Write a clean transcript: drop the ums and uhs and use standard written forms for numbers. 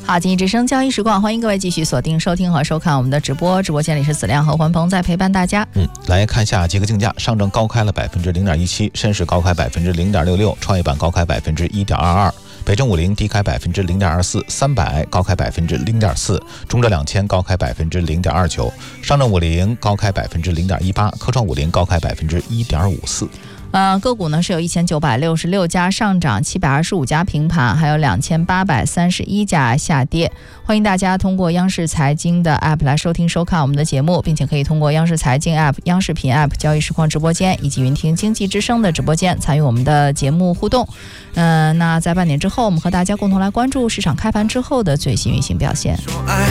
好，经济之声交易时光，欢迎各位继续锁定收听和收看我们的直播。直播间里是子亮和环鹏在陪伴大家。 来看一下几个竞价，上证高开了 0.17%， 深市高开 0.66%， 创业板高开 1.22%， 北证50低开 0.24%， 300高开 0.4%， 中证2000高开 0.29%， 上证50高开 0.18%， 科创50高开 1.54%。 个股呢是有1966家上涨，725家平盘，还有2831家下跌。欢迎大家通过央视财经的 app 来收听收看我们的节目，并且可以通过央视财经 app、央视频 app、交易实况直播间以及云听经济之声的直播间参与我们的节目互动。那在半点之后，我们和大家共同来关注市场开盘之后的最新运行表现。